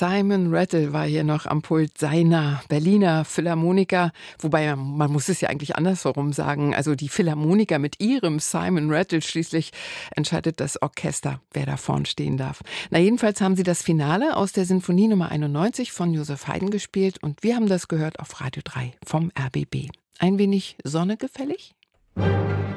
Simon Rattle war hier noch am Pult seiner Berliner Philharmoniker. Wobei, man muss es ja eigentlich andersherum sagen. Also die Philharmoniker mit ihrem Simon Rattle, schließlich entscheidet das Orchester, wer da vorn stehen darf. Na, jedenfalls haben sie das Finale aus der Sinfonie Nummer 91 von Joseph Haydn gespielt und wir haben das gehört auf Radio 3 vom RBB. Ein wenig Sonne gefällig?